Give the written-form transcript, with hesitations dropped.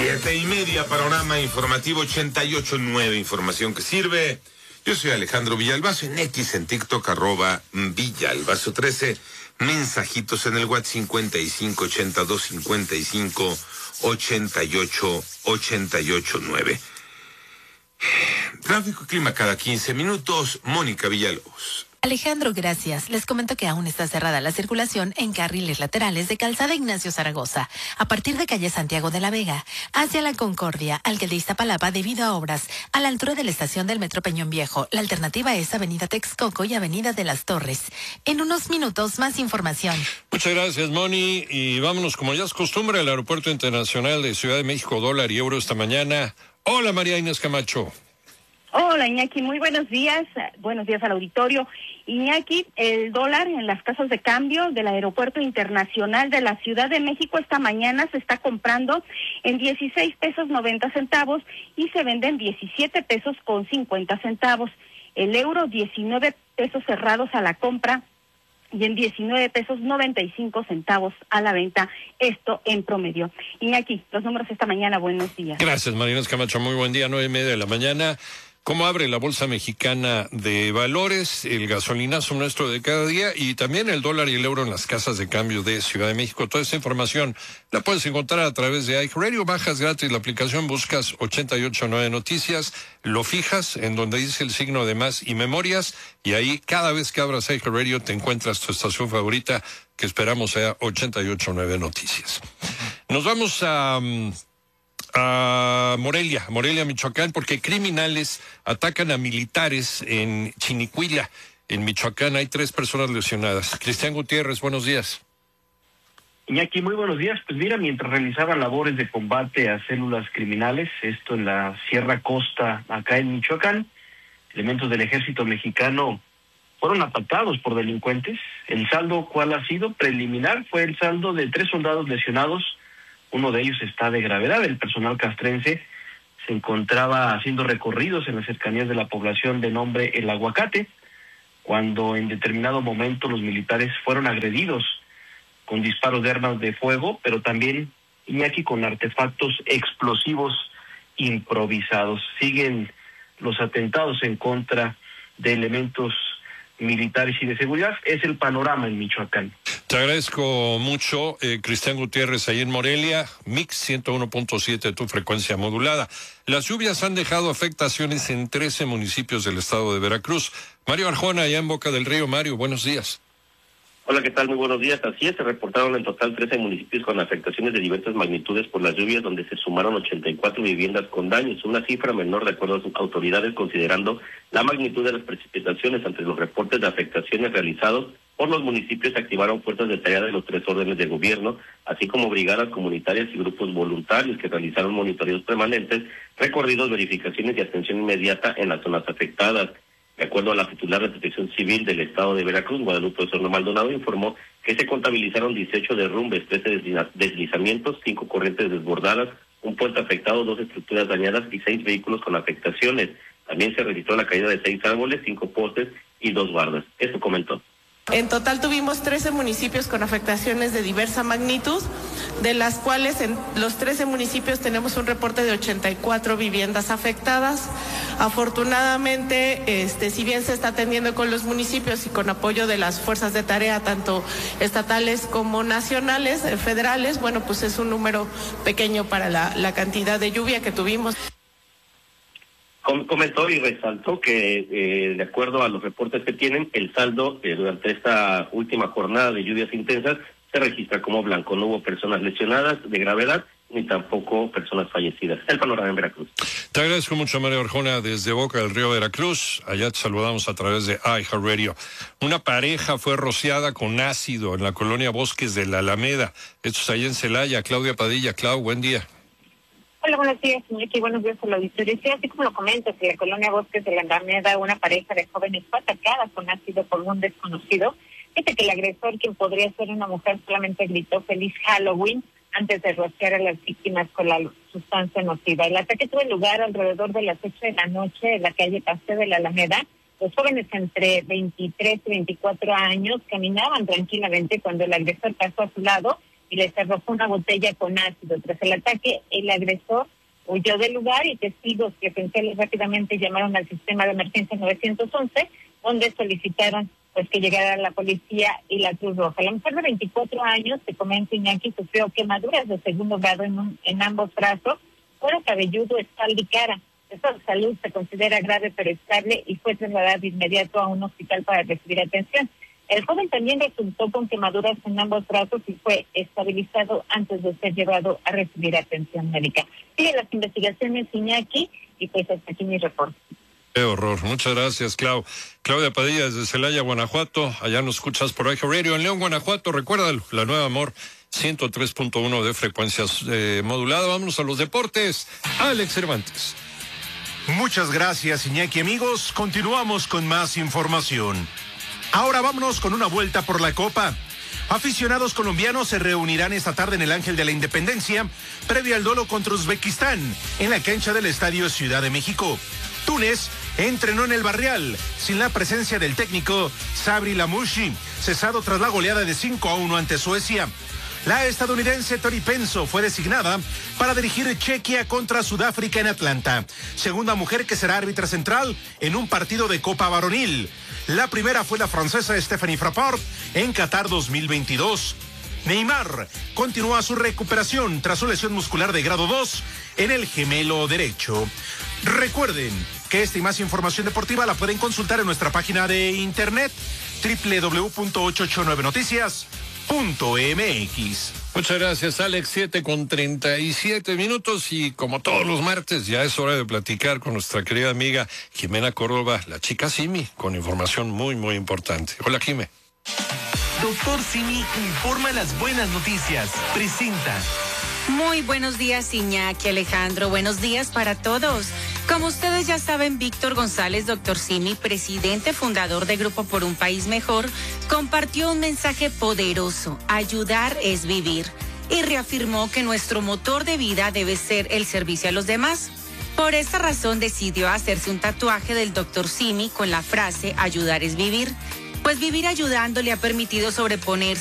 7:30, panorama informativo 88.9, información que sirve. Yo soy Alejandro Villalbazo, en X, en TikTok, @Villalbazo13, mensajitos en el WhatsApp 5582558889. Tráfico y clima cada 15 minutos, Mónica Villalobos. Alejandro, gracias. Les comento que aún está cerrada la circulación en carriles laterales de Calzada Ignacio Zaragoza, a partir de calle Santiago de la Vega, hacia la Concordia, al que de Iztapalapa debido a obras, a la altura de la estación del Metro Peñón Viejo. La alternativa es Avenida Texcoco y Avenida de las Torres. En unos minutos, más información. Muchas gracias, Moni. Y vámonos, como ya es costumbre, al Aeropuerto Internacional de Ciudad de México, dólar y euro esta mañana. Hola, María Inés Camacho. Hola, Iñaki, muy buenos días. Buenos días al auditorio. Iñaki, el dólar en las casas de cambio del Aeropuerto Internacional de la Ciudad de México esta mañana se está comprando en 16 pesos 90 centavos y se vende en 17 pesos con 50 centavos. El euro, 19 pesos cerrados a la compra y en 19 pesos 95 centavos a la venta, esto en promedio. Iñaki, los números esta mañana, buenos días. Gracias, María Inés Camacho, muy buen día, 9:30 de la mañana. ¿Cómo abre la Bolsa Mexicana de Valores, el gasolinazo nuestro de cada día y también el dólar y el euro en las casas de cambio de Ciudad de México? Toda esta información la puedes encontrar a través de iHeartRadio. Bajas gratis la aplicación, buscas 889 Noticias, lo fijas en donde dice el signo de más y memorias y ahí cada vez que abras iHeartRadio te encuentras tu estación favorita, que esperamos sea 889 Noticias. Nos vamos a Morelia, Michoacán, porque criminales atacan a militares en Chinicuila, en Michoacán. Hay 3 personas lesionadas. Cristian Gutiérrez, buenos días. Iñaki, muy buenos días. Pues mira, mientras realizaban labores de combate a células criminales, esto en la Sierra Costa, acá en Michoacán, elementos del ejército mexicano fueron atacados por delincuentes. El saldo, ¿cuál ha sido? Preliminar, fue el saldo de 3 soldados lesionados. Uno de ellos está de gravedad. El personal castrense se encontraba haciendo recorridos en las cercanías de la población de nombre El Aguacate, cuando en determinado momento los militares fueron agredidos con disparos de armas de fuego, pero también, Iñaki, con artefactos explosivos improvisados. Siguen los atentados en contra de elementos militares y de seguridad. Es el panorama en Michoacán. Te agradezco mucho, Cristian Gutiérrez, ahí en Morelia, Mix 101.7, tu frecuencia modulada. Las lluvias han dejado afectaciones en 13 municipios del estado de Veracruz. Mario Arjona, allá en Boca del Río. Mario, buenos días. Hola, ¿qué tal? Muy buenos días. Así es, se reportaron en total 13 municipios con afectaciones de diversas magnitudes por las lluvias, donde se sumaron 84 viviendas con daños, una cifra menor de acuerdo a sus autoridades, considerando la magnitud de las precipitaciones. Ante los reportes de afectaciones realizados por los municipios, se activaron fuerzas de tarea de los 3 órdenes de gobierno, así como brigadas comunitarias y grupos voluntarios que realizaron monitoreos permanentes, recorridos, verificaciones y atención inmediata en las zonas afectadas. De acuerdo a la titular de Protección Civil del estado de Veracruz, Guadalupe Osorno Maldonado, informó que se contabilizaron 18 derrumbes, 13 deslizamientos, 5 corrientes desbordadas, un puente afectado, 2 estructuras dañadas y 6 vehículos con afectaciones. También se registró la caída de 6 árboles, 5 postes y 2 bardas. Esto comentó. En total tuvimos 13 municipios con afectaciones de diversa magnitud, de las cuales en los 13 municipios tenemos un reporte de 84 viviendas afectadas. Afortunadamente, si bien se está atendiendo con los municipios y con apoyo de las fuerzas de tarea, tanto estatales como nacionales, federales, bueno, pues es un número pequeño para la cantidad de lluvia que tuvimos. Comentó y resaltó que, de acuerdo a los reportes que tienen, el saldo durante esta última jornada de lluvias intensas se registra como blanco. No hubo personas lesionadas de gravedad ni tampoco personas fallecidas. El panorama en Veracruz. Te agradezco mucho, Mario Arjona, desde Boca del Río, Veracruz. Allá te saludamos a través de iHeartRadio. Una pareja fue rociada con ácido en la colonia Bosques de la Alameda. Esto es allá en Celaya. Claudia Padilla. Clau, buen día. Hola, buenos días, Iñaki. Buenos días a la auditoría. Sí, así como lo comentas, en la colonia Bosques de la Alameda, una pareja de jóvenes fue atacada con ácido por un desconocido. Fíjate que el agresor, quien podría ser una mujer, solamente gritó "Feliz Halloween" antes de rociar a las víctimas con la sustancia nociva. El ataque tuvo lugar alrededor de las 8 de la noche en la calle Paseo de la Alameda. Los jóvenes entre 23 y 24 años caminaban tranquilamente cuando el agresor pasó a su lado y les arrojó una botella con ácido. Tras el ataque, el agresor huyó del lugar y testigos presenciales rápidamente llamaron al sistema de emergencia 911, donde solicitaron pues que llegara la policía y la Cruz Roja. La mujer de 24 años, te comento, Iñaki, sufrió quemaduras de segundo grado en ambos brazos, cuero cabelludo, espalda y cara. Su estado de salud se considera grave pero estable y fue trasladada de inmediato a un hospital para recibir atención. El joven también resultó con quemaduras en ambos brazos y fue estabilizado antes de ser llevado a recibir atención médica. Sigue las investigaciones, Iñaki, y pues hasta aquí mi reporte. Qué horror. Muchas gracias, Claudia Padilla desde Celaya, Guanajuato. Allá nos escuchas por Eje Radio en León, Guanajuato. Recuérdalo, la Nueva Amor 103.1 de frecuencias modulada. Vámonos a los deportes. Alex Cervantes. Muchas gracias, Iñaki. Amigos, continuamos con más información. Ahora vámonos con una vuelta por la Copa. Aficionados colombianos se reunirán esta tarde en el Ángel de la Independencia, previo al duelo contra Uzbekistán, en la cancha del Estadio Ciudad de México. Túnez entrenó en el Barrial, sin la presencia del técnico Sabri Lamouchi, cesado tras la goleada de 5-1 ante Suecia. La estadounidense Tori Penso fue designada para dirigir Chequia contra Sudáfrica en Atlanta, segunda mujer que será árbitra central en un partido de Copa Varonil. La primera fue la francesa Stephanie Frappart en Qatar 2022. Neymar continúa su recuperación tras su lesión muscular de grado 2 en el gemelo derecho. Recuerden que esta y más información deportiva la pueden consultar en nuestra página de internet www.889noticias.mx. Muchas gracias, Alex. 7:37 y como todos los martes ya es hora de platicar con nuestra querida amiga Jimena Córdoba, la chica Simi, con información muy, muy importante. Hola, Jime. Doctor Simi informa las buenas noticias. Presenta. Muy buenos días, Iñaki, Alejandro. Buenos días para todos. Como ustedes ya saben, Víctor González, Doctor Simi, presidente fundador de Grupo por un País Mejor, compartió un mensaje poderoso: ayudar es vivir, y reafirmó que nuestro motor de vida debe ser el servicio a los demás. Por esta razón decidió hacerse un tatuaje del Doctor Simi con la frase ayudar es vivir, pues vivir ayudando le ha permitido sobreponerse